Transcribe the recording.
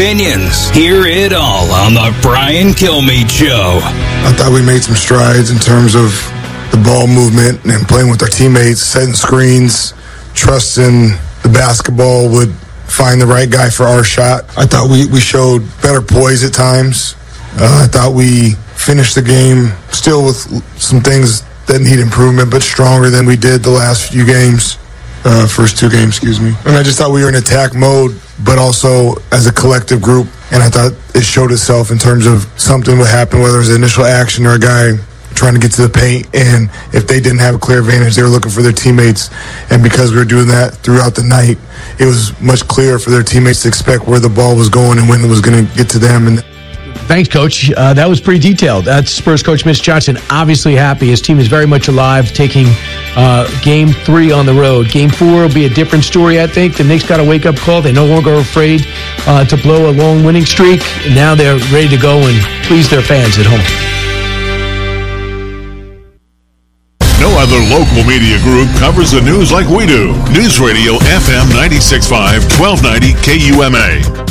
Opinions. Hear it all on the Brian Kilmeade Show. I thought we made some strides in terms of the ball movement and playing with our teammates, setting screens, trusting the basketball would find the right guy for our shot. I thought we showed better poise at times. I thought we finished the game still with some things that need improvement, but stronger than we did the last few games. First two games, And I just thought we were in attack mode, but also as a collective group. And I thought it showed itself in terms of something would happen, whether it was an initial action or a guy trying to get to the paint. And if they didn't have a clear advantage, they were looking for their teammates. And because we were doing that throughout the night, it was much clearer for their teammates to expect where the ball was going and when it was going to get to them. And thanks, Coach. That was pretty detailed. That's Spurs coach Mitch Johnson. Obviously happy. His team is very much alive, taking Game 3 on the road. Game 4 will be a different story, I think. The Knicks got a wake-up call. They're no longer afraid to blow a long winning streak. Now they're ready to go and please their fans at home. No other local media group covers the news like we do. News Radio FM 96.5, 1290 KUMA.